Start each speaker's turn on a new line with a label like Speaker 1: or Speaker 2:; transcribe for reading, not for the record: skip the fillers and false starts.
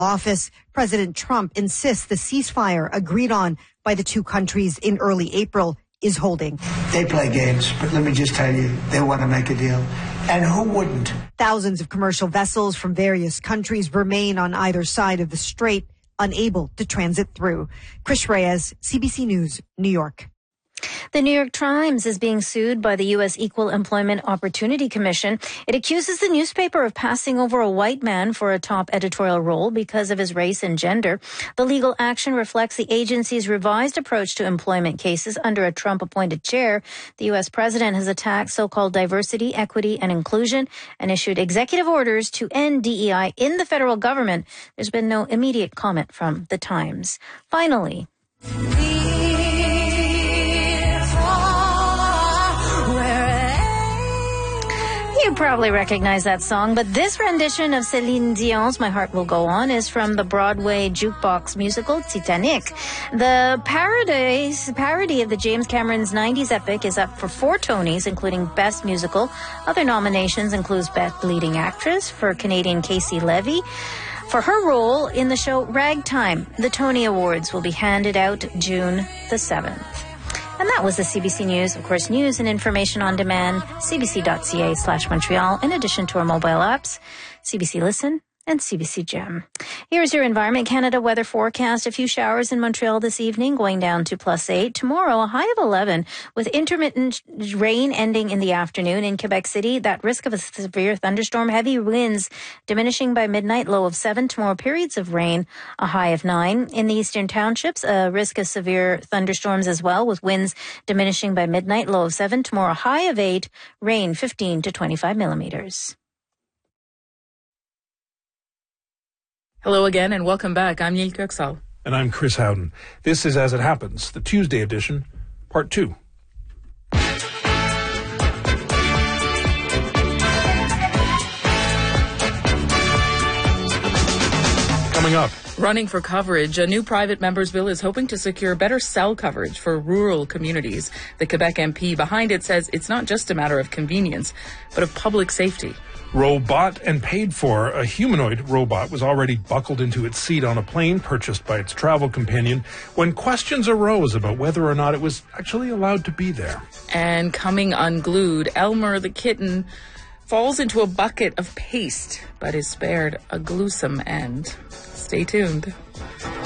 Speaker 1: office. President Trump insists the ceasefire agreed on by the two countries in early April is holding.
Speaker 2: They play games, but let me just tell you, they want to make a deal. And who wouldn't?
Speaker 1: Thousands of commercial vessels from various countries remain on either side of the strait, unable to transit through. Chris Reyes, CBC News, New York.
Speaker 3: The New York Times is being sued by the U.S. Equal Employment Opportunity Commission. It accuses the newspaper of passing over a white man for a top editorial role because of his race and gender. The legal action reflects the agency's revised approach to employment cases under a Trump-appointed chair. The U.S. president has attacked so-called diversity, equity, and inclusion and issued executive orders to end DEI in the federal government. There's been no immediate comment from the Times. Finally, you probably recognize that song, but this rendition of Celine Dion's My Heart Will Go On is from the Broadway jukebox musical Titanic. The parody of the James Cameron's 90s epic is up for 4 Tonys, including Best Musical. Other nominations include Best Leading Actress for Canadian Casey Levy for her role in the show Ragtime. The Tony Awards will be handed out June the 7th. And that was the CBC News. Of course, news and information on demand, cbc.ca/Montreal, in addition to our mobile apps, CBC Listen and CBC Gem. Here's your Environment Canada weather forecast. A few showers in Montreal this evening, going down to +8. Tomorrow, a high of 11, with intermittent rain ending in the afternoon. In Quebec City, that risk of a severe thunderstorm, heavy winds diminishing by midnight, low of 7. Tomorrow, periods of rain, a high of 9. In the eastern townships, a risk of severe thunderstorms as well, with winds diminishing by midnight, low of 7. Tomorrow, high of 8, rain 15 to 25 millimeters.
Speaker 4: Hello again and welcome back. I'm Neil Köksal.
Speaker 5: And I'm Chris Howden. This is As It Happens, the Tuesday edition, part 2. Coming up.
Speaker 4: Running for coverage, a new private member's bill is hoping to secure better cell coverage for rural communities. The Quebec MP behind it says it's not just a matter of convenience, but of public safety.
Speaker 5: Robot and paid for. A humanoid robot was already buckled into its seat on a plane purchased by its travel companion when questions arose about whether or not it was actually allowed to be there.
Speaker 4: And coming unglued, Elmer the kitten falls into a bucket of paste, but is spared a gruesome end. Stay tuned.